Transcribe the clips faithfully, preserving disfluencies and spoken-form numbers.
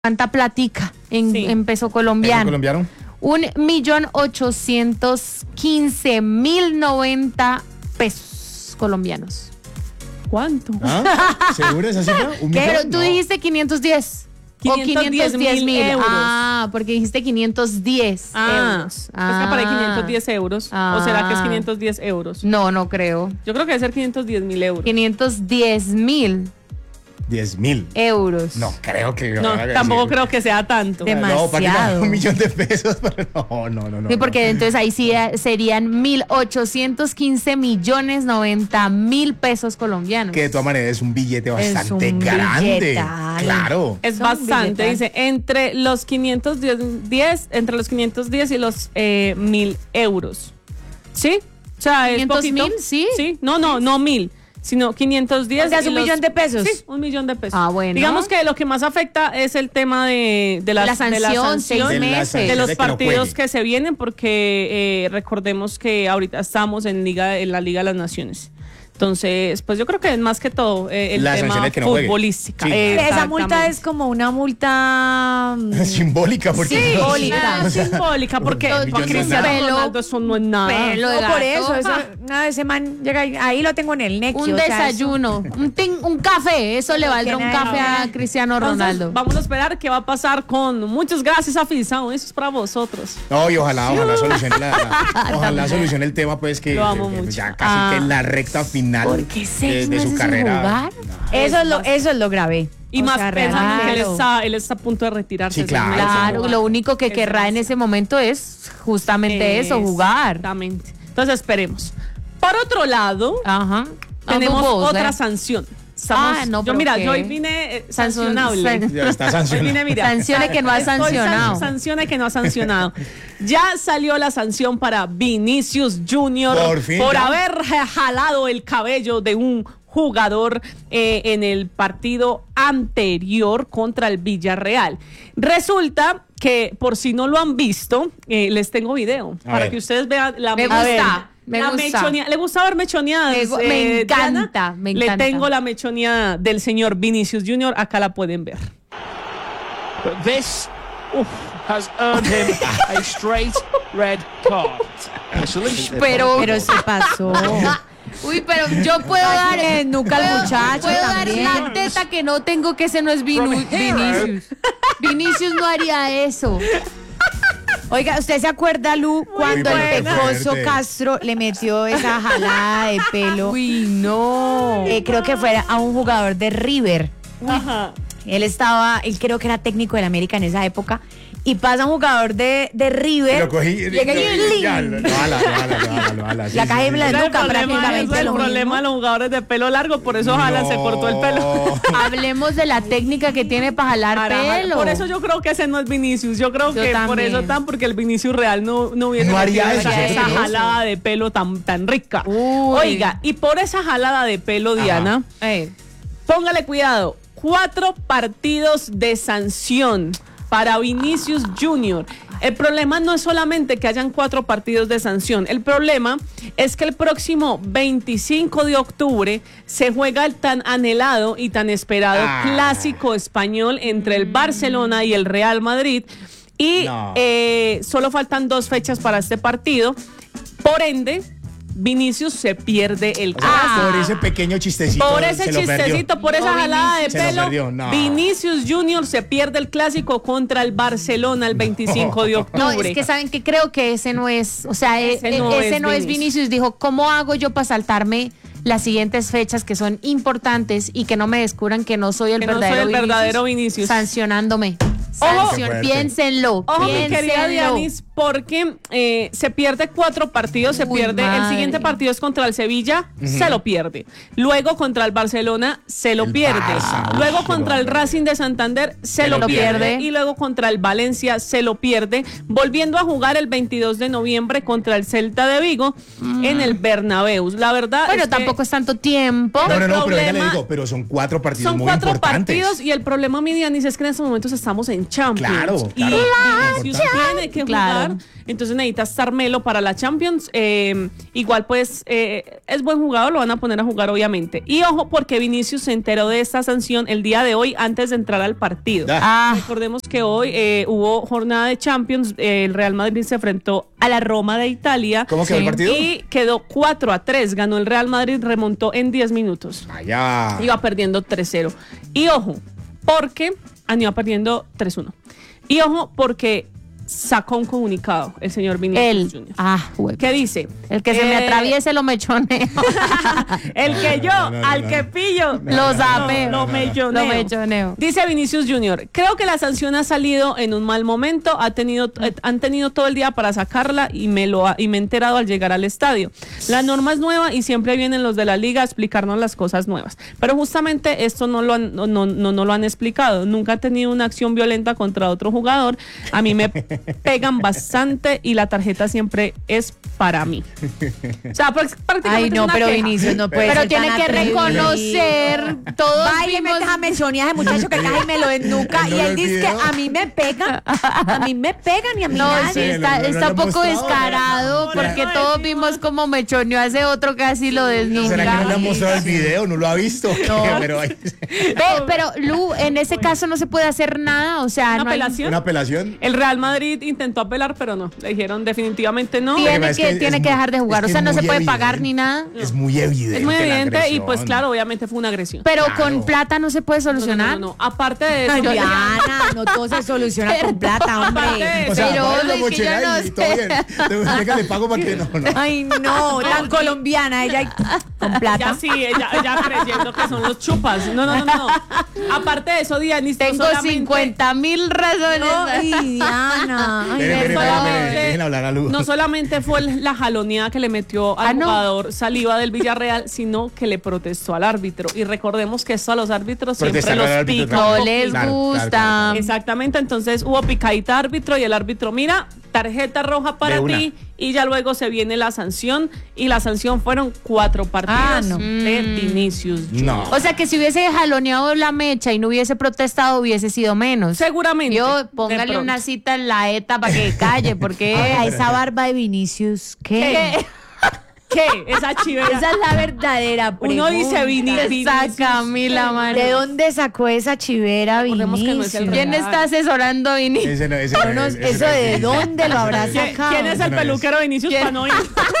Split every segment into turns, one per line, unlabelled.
Tanta platica en, sí. en peso colombiano.
colombiano?
Un millón ochocientos quince mil noventa pesos colombianos.
¿Cuánto?
¿Ah? ¿Seguro esa cifra? ¿Un millón?
Pero tú
no.
dijiste quinientos diez.
quinientos diez mil euros.
Ah, porque dijiste quinientos diez
ah,
euros.
Ah. Es que para ahí quinientos diez euros. Ah. ¿O será que es quinientos diez euros?
No, no creo.
Yo creo que debe ser quinientos diez mil euros.
quinientos diez mil.
diez mil
euros.
No, creo que...
No, tampoco creo que sea tanto.
Demasiado.
No, para un millón de pesos. No, no, no, no.
Sí, porque
no.
entonces ahí sí serían mil ochocientos quince millones noventa mil pesos colombianos.
Que de todas maneras es un billete bastante
es un
grande.
Billetal.
Claro.
Es Son bastante. Billetal. Dice, entre los quinientos diez, entre los quinientos diez y los eh, mil euros. ¿Sí? O sea, es poquito.
¿mil? Sí.
Sí. No, no, no mil. Sino quinientos diez.
O sea, es un
los,
millón de pesos.
Sí, un millón de pesos.
Ah, bueno.
Digamos que lo que más afecta es el tema de, de, las,
la sanción,
de la sanción,
seis meses.
de los
de
partidos
no
que se vienen, porque eh, recordemos que ahorita estamos en, liga, en la Liga de las Naciones. Entonces, pues yo creo que es más que todo eh, el
la
tema
que no
futbolística.
Sí.
Esa multa es como una multa
simbólica, porque
sí,
no,
simbólica, simbólica, porque para Cristiano Ronaldo eso no es nada.
Pelo no, por eso, eso nada, ese man llega ahí, ahí lo tengo en el necio.
Un
o sea,
desayuno, un, tin, un café, eso le valdrá un café a Cristiano Ronaldo.
Entonces, vamos a esperar qué va a pasar con muchas gracias a Fisao, eso es para vosotros.
No, y ojalá, ojalá solucione la, la, ojalá solucione el tema, pues que,
lo amo
que, que
mucho.
ya casi ah, que en la recta final
¿por qué seis
de, de su carrera.
Jugar?
No, eso es lo, eso es lo grave.
Y o más sea, pensando que él está, él está a punto de retirarse.
Sí, claro.
Claro, lo único que querrá en ese momento es justamente eso, jugar.
Exactamente. Entonces esperemos. Por otro lado,
Ajá.
tenemos
vos,
otra
¿eh?
sanción. Estamos,
ah, no,
yo mira,
¿qué?
yo hoy vine eh, sancionable.
San,
ya está sancionado.
Hoy vine, mira,
sancione que no ha sancionado.
San, sancione que no ha sancionado. Ya salió la sanción para Vinicius Junior
por, fin,
por
ya.
haber jalado el cabello de un jugador eh, en el partido anterior contra el Villarreal. Resulta que, por si no lo han visto, eh, les tengo video
a
para
ver.
que ustedes vean la
me gusta. Me
la
gusta.
Mechonea, ¿le gusta ver mechoneadas?
Me, me
eh,
encanta,
Diana?
me encanta.
Le tengo la mechoneada del señor Vinicius Junior, acá la pueden ver.
But this oof, has earned him a straight red card.
Pero,
pero se pasó.
Uy, pero yo puedo dar
eh, nunca al muchacho
puedo
también.
dar la teta que no tengo, que ese no es Vinu, Vinicius. Vinicius no haría eso.
Oiga, ¿usted se acuerda, Lu, cuando
Uy,
el pecoso
fuerte.
Castro le metió esa jalada de pelo?
Uy, no.
Eh, creo que fue a un jugador de River.
Ajá.
Él estaba, él creo que era técnico del América en esa época. Y pasa un jugador de, de River.
Lo cogí.
Llega y
ya, no, no, ala, no, ala, no, ala, no, ala, sí,
la caja
sí,
en la
sí.
nuca
El problema,
prácticamente
es el
lo
problema
mismo.
de los jugadores de pelo largo, por eso ojalá
No.
se cortó el pelo.
Hablemos de la técnica que tiene para jalar
Para-
pelo.
Por eso yo creo que ese no es Vinicius. Yo creo
Yo
que por
también.
eso tan, porque el Vinicius real no, no hubiese
No haría
metido
eso,
esa,
¿cierto
esa
que no?
jalada de pelo tan, tan rica.
Uy.
Oiga, y por esa jalada de pelo,
Ajá.
Diana,
Eh,
póngale cuidado. Cuatro partidos de sanción para Vinicius Junior. El problema no es solamente que hayan cuatro partidos de sanción. El problema es que el próximo veinticinco de octubre se juega el tan anhelado y tan esperado
Ah.
clásico español entre el Barcelona y el Real Madrid. Y
No.
eh, solo faltan dos fechas para este partido. Por ende, Vinicius se pierde el
O sea,
clásico.
por ese pequeño chistecito.
Por ese
se lo perdió.
chistecito, por esa
No,
jalada de
Vinicius. Se lo
pelo,
perdió, no.
Vinicius Junior se pierde el clásico contra el Barcelona el veinticinco de octubre.
no, es que saben que creo que ese no es, o sea,
Ese
ese,
no
no, ese
es
no es
Vinicius.
Vinicius. Dijo, ¿cómo hago yo para saltarme las siguientes fechas que son importantes y que no me descubran que no soy el
Que no soy
verdadero,
el verdadero Vinicius.
Sancionándome.
Ojo.
Sancion-
Qué fuerte.
piénsenlo,
Ojo, mi querida
piénsenlo.
Dianis, porque eh, se pierde cuatro partidos, se
Uy,
pierde. El
madre.
siguiente partido es contra el Sevilla, se lo pierde. Luego contra el Barcelona, se lo
El
pierde.
Barça,
Luego
uy,
contra el
pero-
Racing de Santander, se,
Se
lo
lo
pierde.
pierde.
Y luego contra el Valencia, se lo pierde. Volviendo a jugar el veintidós de noviembre contra el Celta de Vigo en el Bernabéu. La verdad
Bueno,
es que
tampoco es tanto tiempo.
No, no,
el
no, pero venga, le
problema-
digo, pero son cuatro partidos
son
muy
cuatro
importantes.
partidos y el problema, mi Dianis, es que en estos momentos estamos en Champions.
Claro,
y
claro.
Vinicius tiene que
Claro.
jugar titular, entonces necesita estar melo para la Champions. Eh, igual pues eh, es buen jugador, lo van a poner a jugar obviamente. Y ojo porque Vinicius se enteró de esta sanción el día de hoy antes de entrar al partido.
Ah.
Recordemos que hoy eh, hubo jornada de Champions, eh, el Real Madrid se enfrentó a la Roma de Italia.
¿Cómo quedó el partido?
Y quedó cuatro a tres, ganó el Real Madrid, remontó en diez minutos.
Allá.
Iba perdiendo tres cero. Y ojo, porque ah, iba perdiendo tres uno. Y ojo, porque sacó un comunicado el señor Vinicius
Él.
Junior.
Ah, güey.
¿Qué dice?
El que se me
Eh,
atraviese lo mechoneo.
El que yo,
No, no, no,
al
no.
que pillo,
Lo zapeo.
lo, lo melloneo.
Lo mechoneo.
Dice Vinicius Junior, creo que la sanción ha salido en un mal momento, ha tenido, eh, han tenido todo el día para sacarla y me lo ha- y me he enterado al llegar al estadio. La norma es nueva y siempre vienen los de la liga a explicarnos las cosas nuevas. Pero justamente esto no lo han, no, no, no, no lo han explicado. Nunca ha tenido una acción violenta contra otro jugador. A mí me pegan bastante y la tarjeta siempre es para mí. O sea, prac- prácticamente
Ay,
es
no,
una
pero
queja.
Vinicius no puede
Pero
ser
tiene
tan
que
atrevido.
reconocer todos
Va y le
vimos-
metes a mechonear a ese muchacho que cae y me lo desnuca.
¿No
Y
lo
él dice que
olvidó?
a mí me pegan, a mí me pegan y a mí
No,
nadie.
sí,
Sí,
está,
no, no,
está
no
un
lo
poco
he mostrado,
descarado
no,
porque
no,
todos
no,
vimos como mechoneó a ese otro casi lo desnuda.
¿Será que no le han mostrado el video? ¿No lo ha visto? Pero hay
Ve, pero Lu, en ese caso no se puede hacer nada, o sea,
¿Una
no hay-
apelación?
una apelación.
El Real Madrid intentó apelar, pero no. Le dijeron definitivamente no.
Lo que
tiene
pasa es
que,
que
tiene
es
que
muy-
dejar de jugar,
es
o
que
sea,
es
no se
muy
puede pagar
evidente.
ni nada.
Es muy evidente.
Es muy
la
evidente y
agresión.
pues claro, obviamente fue una agresión.
Pero
Claro.
con plata no se puede
No, no,
solucionar.
no, no. Aparte de eso,
Ay, Diana, no todo se soluciona con plata,
Aparte
hombre.
de
O sea,
Pero
págale la
es que ya
mochila
no
y todo
sé.
bien. Te- Déjale pago para que no, no.
Ay, no, tan colombiana, ella y- con plata.
ya sí, ella, ella creyendo que son los chupas. No, no, no, no. Aparte de eso, Dianis, no
Tengo
solamente-
cincuenta mil razones.
Ay, Diana. Ay,
Espere, espere,
solamente-
espere, espere, dejen hablar a Lu.
No solamente fue la jaloneada que le metió al
Ah, no.
jugador Saliba del Villarreal, sino que le protestó al árbitro. Y recordemos que esto a los árbitros siempre
Protestar
los
al árbitro
pica.
también.
No
un
les
poquito.
Claro,
gusta.
claro, claro.
Exactamente, entonces hubo picadita árbitro y el árbitro, mira, tarjeta roja para
De una.
ti y ya luego se viene la sanción y la sanción fueron cuatro partidos
Ah, no.
de
Mm.
Vinicius Junior.
No.
O sea que si hubiese jaloneado la mecha y no hubiese protestado, hubiese sido menos.
Seguramente.
Yo,
de
póngale
pronto.
una cita en la ETA para que calle, porque
Ay, esa barba de Vinicius, ¿qué?
¿Qué? ¿Qué? Esa chivera.
Esa es la verdadera pregunta.
Uno dice Vini, Vinicius.
saca a mí la mano.
¿De dónde sacó esa chivera
Recordemos que no
Vinicius?
es el
¿Quién
Real.
está asesorando a Vini?
Ese no, ese no,
Yo no-
es, ese
eso
no es
de
Vinicius.
dónde lo habrá
Ese no es.
¿Quién,
sacado?
quién es
Ese
el
no es.
peluquero de Vinicius
¿Quién?
para no ir?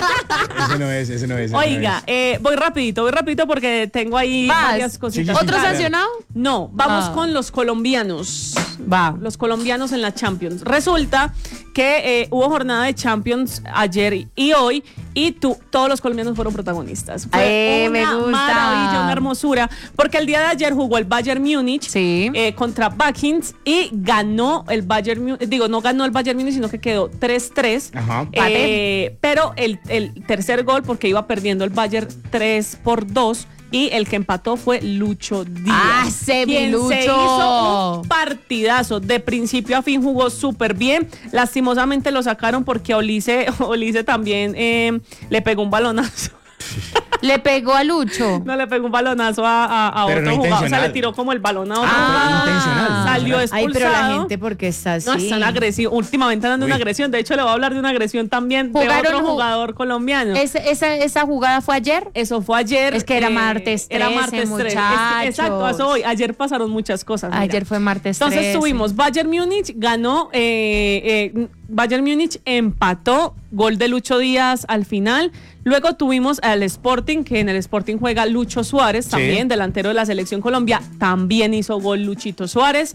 Ese no es, ese no es. ese no
Oiga,
es.
eh, voy rapidito, voy rapidito porque tengo ahí
Vas.
varias cositas.
Sí, sí, sí.
¿Otro
Claro.
sancionado?
No, vamos
Ah.
con los colombianos.
Va.
Los colombianos en la Champions. Resulta que eh, hubo jornada de Champions ayer y hoy y tú, todos los colombianos fueron protagonistas. Fue
Ay, me
una
gusta.
maravilla, una hermosura, porque el día de ayer jugó el Bayern Múnich
Sí.
eh, contra Bakins y ganó el Bayern Múnich, digo, no ganó el Bayern Múnich, sino que quedó tres tres.
Ajá.
Eh, pero el, el tercer gol, porque iba perdiendo el Bayern tres por dos, y el que empató fue Lucho Díaz.
Ah, ese mi
quien
Lucho.
se hizo un partidazo. De principio a fin jugó súper bien. Lastimosamente lo sacaron porque Olise, Olise también eh, le pegó un balonazo.
Le pegó a Lucho.
No le pegó un balonazo a, a, a
Pero
otro
no
jugador. O sea,
intencional.
le tiró como el balón a otro
Ah,
jugador.
intencional,
Salió
intencional.
expulsado.
Ay, pero la gente, ¿por qué está así?
No, están agresivos. Últimamente andan de una
Uy.
agresión. De hecho, le voy a hablar de una agresión también de
Jugaron
otro
ju-
jugador colombiano.
Ese- esa, esa jugada fue ayer.
Eso fue ayer.
Es que era martes
Era
trece,
martes trece. Es que-
muchachos.
exacto, a eso voy. Ayer pasaron muchas cosas. mira.
Ayer fue martes
Entonces
trece.
tuvimos Bayern Múnich, ganó, eh, eh, Bayern Múnich empató, gol de Lucho Díaz al final. Luego tuvimos al Sporting, que en el Sporting juega Lucho Suárez,
Sí.
también delantero de la Selección Colombia, también hizo gol Luchito Suárez.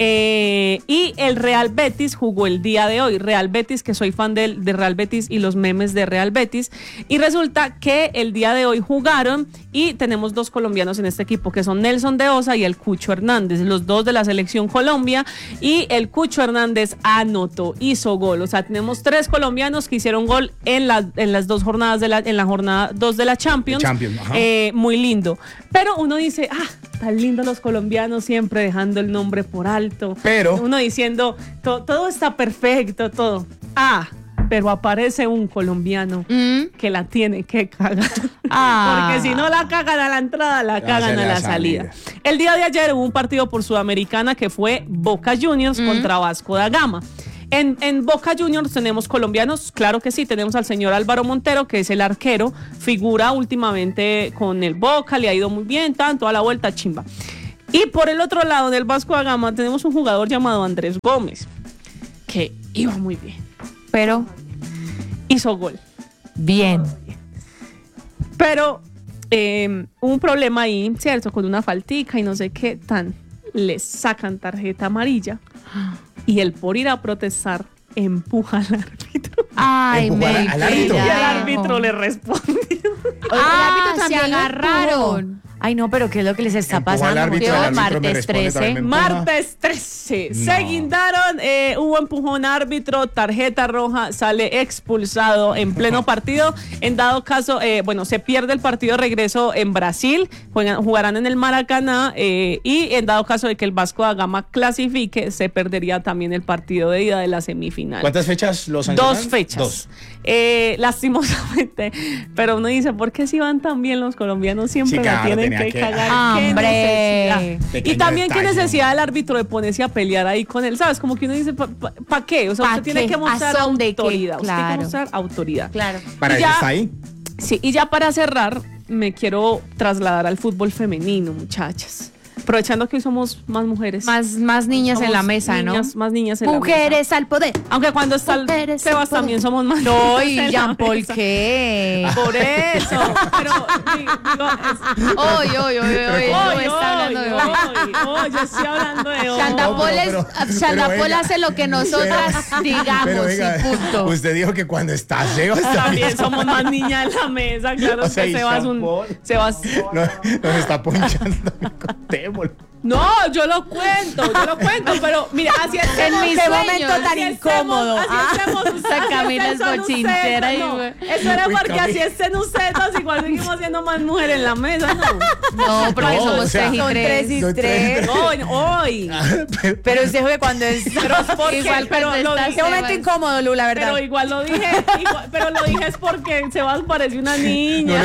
Eh, y el Real Betis jugó el día de hoy. Real Betis, que soy fan del, de Real Betis y los memes de Real Betis. Y resulta que el día de hoy jugaron y tenemos dos colombianos en este equipo, que son Nelson de Osa y el Cucho Hernández, los dos de la Selección Colombia. Y el Cucho Hernández anotó, hizo gol. O sea, tenemos tres colombianos que hicieron gol en, la, en las dos jornadas de la en la jornada dos de la Champions.
De Champions, ajá.
Eh, muy lindo. Pero uno dice, ah, tan lindo los colombianos siempre dejando el nombre por alto.
Pero-
Uno diciendo, "To- todo está perfecto, todo. Ah, pero aparece un colombiano
Mm.
que la tiene que cagar.
Ah.
Porque si no la cagan a la entrada, la cagan a la salida. El día de ayer hubo un partido por Sudamericana que fue Boca Juniors contra Vasco da Gama. En, en Boca Juniors tenemos colombianos, claro que sí, tenemos al señor Álvaro Montero, que es el arquero, figura últimamente con el Boca, le ha ido muy bien, tanto a la vuelta, chimba. Y por el otro lado, en el Vasco da Gama, tenemos un jugador llamado Andrés Gómez, que iba muy bien,
Pero,
hizo gol.
bien.
Pero eh, hubo un problema ahí, ¿cierto? Con una faltica y no sé qué tan. Le sacan tarjeta amarilla y él por ir a protestar empuja al árbitro.
Ay,
Empujó
me
al- al árbitro.
Y el
creo.
árbitro le respondió.
Ah, se
también lo
agarraron.
Ay, no, pero ¿qué es lo que les está
Empujó al
pasando?
árbitro,
Dios,
el árbitro me
martes
responde,
trece.
también me empuja.
Martes trece.
No.
Se guindaron, eh, hubo empujón árbitro, tarjeta roja, sale expulsado en pleno partido. En dado caso, eh, bueno, se pierde el partido de regreso en Brasil, juegan, jugarán en el Maracaná eh, y en dado caso de que el Vasco da Gama clasifique, se perdería también el partido de ida de la semifinal.
¿Cuántas fechas los sancionan?
Dos fechas.
Dos.
Eh, lastimosamente, pero uno dice, ¿por qué si van tan bien los colombianos siempre
Sí,
la
claro,
tienen
tenía
que,
que-
cagar? ¿Qué
¡Hombre!
necesidad?
Pequeño
Y también qué
detalle.
necesidad del árbitro de ponerse a pelear ahí con él, ¿sabes? Como que uno dice, ¿para pa, pa qué? O sea,
¿Pa
usted tiene
qué?
que mostrar
¿A son de qué?
autoridad. Usted tiene
Claro.
que mostrar autoridad.
Claro.
Para
Y
eso
ya-
está ahí.
Sí, y ya para cerrar, me quiero trasladar al fútbol femenino, muchachas. Aprovechando que hoy somos más mujeres.
Más, más niñas en
Somos
la mesa,
niñas,
¿no?
Más niñas en la mesa.
Mujeres al poder.
Aunque cuando está el
Mujeres
Sebas
al poder.
también somos más
No,
niñas
y
en la
Jean Paul,
mesa.
¿qué?
Por eso, pero digo, digo, es-
Hoy, hoy, hoy, hoy,
¿cómo?
hoy,
hoy,
está hablando de hoy.
hoy, hoy, yo estoy hablando de hoy.
Shanda
No,
Paul
pero-
es-
pero-
Shanda
pero
Paul
venga.
hace lo que nosotras digamos
Pero venga,
y punto.
usted dijo que cuando está Sebas
También somos más niñas en la mesa, claro,
O
es
sea,
que
y
Sebas
Jean
un
Paul.
Sebas.
No, nos está ponchando. Contémoslo.
No, yo lo cuento, yo lo cuento, pero mira, así es
En mis
Qué
sueños.
momento tan
así
incómodo.
Así
Ah.
hacemos,
Esa Camila es bochinchera y-
no, eso era
Uy,
porque
Camila.
así estén ustedes, igual seguimos siendo más mujeres en la mesa, ¿no?
No, porque
No,
somos
o sea,
tres y
Son tres
tres.
y
Son
tres.
Hoy, hoy.
Pero usted juega cuando es...
¿Por qué?
Igual
pero
cuando
lo
estás-
dije,
Qué momento incómodo, Lu, la verdad.
pero igual lo dije, igual- pero lo dije es porque Sebas parece una niña.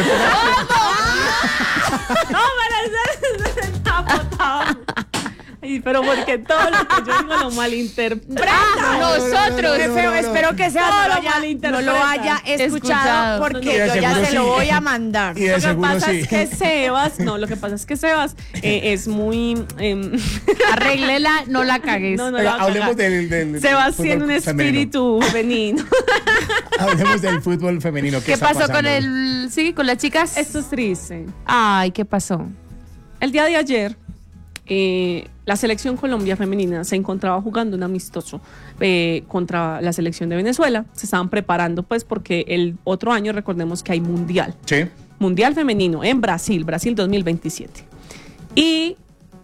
No, pero ese está botado. Ay, pero porque todo lo que yo digo lo malinterpreta.
Ah, nosotros.
Qué feo,
no, no.
espero que sea
No
no,
lo
lo haya,
malinterpreta.
no lo haya escuchado,
Escuchado.
porque
Y de
yo ya
seguro
se
sí.
lo voy a mandar.
Y de
Lo que
seguro
pasa
sí.
es que Sebas, no, lo que pasa es que Sebas eh, es muy... em,
Arréglela, no la cagues.
No, no,
Pero
la va a
hablemos
cagar.
del, del
Sebas
fútbol
tiene un
femenino.
espíritu femenino.
Hablemos del fútbol femenino. ¿Qué,
¿Qué
está
pasó con
pasando?
el, sí, con las chicas?
Esto es triste.
Ay, ¿qué pasó?
El día de ayer, eh, la selección Colombia femenina se encontraba jugando un amistoso eh, contra la selección de Venezuela. Se estaban preparando, pues, porque el otro año, recordemos que hay mundial.
Sí.
Mundial femenino en Brasil, Brasil dos mil veintisiete. Y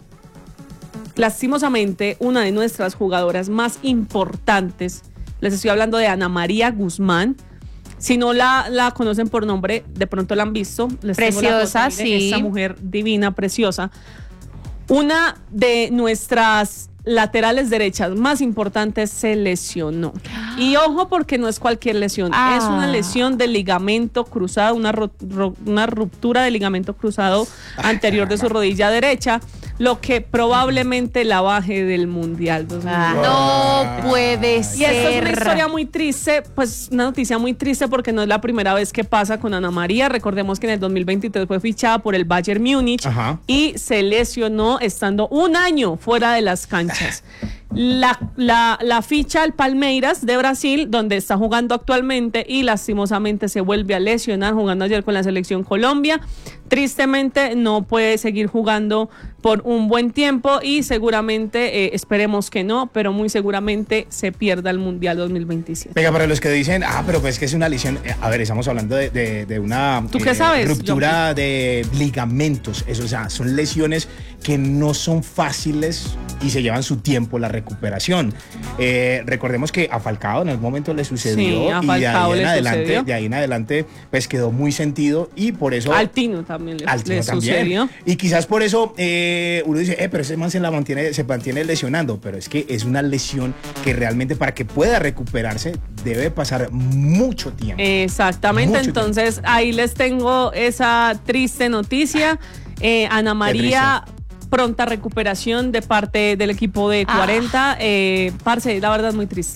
lastimosamente, una de nuestras jugadoras más importantes, les estoy hablando de Ana María Guzmán. Si no la, la conocen por nombre, de pronto la han visto. Les tengo la
Preciosa,
foto, miren,
sí.
Esa mujer divina, preciosa. Una de nuestras laterales derechas más importantes se lesionó. Y ojo, porque no es cualquier lesión,
Ah.
es una lesión del ligamento cruzado, una, ro- ro- una ruptura del ligamento cruzado anterior de su rodilla derecha, lo que probablemente la baje del Mundial dos mil veinte.
No puede
Y
ser.
esta es una historia muy triste, pues una noticia muy triste porque no es la primera vez que pasa con Ana María. Recordemos que en el dos mil veintitrés fue fichada por el Bayern Múnich
Ajá.
y se lesionó estando un año fuera de las canchas. La, la, la ficha al Palmeiras de Brasil, donde está jugando actualmente, y lastimosamente se vuelve a lesionar jugando ayer con la selección Colombia. Tristemente no puede seguir jugando por un buen tiempo y seguramente, eh, esperemos que no, pero muy seguramente se pierda el Mundial dos mil veintisiete.
Venga, para los que dicen, ah, pero pues que es una lesión. eh, A ver, estamos hablando de, de- de una
¿Tú qué sabes,
ruptura de ligamentos. Eso, o sea, son lesiones que no son fáciles y se llevan su tiempo la recuperación. Eh, recordemos que a Falcao en algún momento le sucedió
Sí, a
y de
Falcao
ahí en
le
adelante,
sucedió.
de ahí en adelante, pues quedó muy sentido y por eso.
Al Tino también le,
Al Tino
le
también.
sucedió.
Y quizás por eso eh, uno dice, eh, pero ese man se la mantiene, se mantiene lesionando, pero es que es una lesión que realmente para que pueda recuperarse debe pasar mucho tiempo.
Exactamente,
Mucho
entonces ahí les tengo esa triste noticia. Eh, Ana María, pronta recuperación de parte del equipo de
Ah.
cuarenta. Eh, parce, la verdad es muy triste.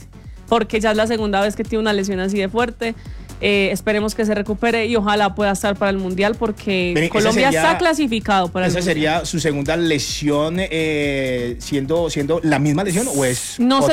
porque ya es la segunda vez que tiene una lesión así de fuerte. Eh, esperemos que se recupere y ojalá pueda estar para el Mundial porque
Pero
Colombia
sería,
está clasificado para el
¿esa
Mundial.
sería su segunda lesión eh, siendo, siendo la misma lesión o es
No
otra?
se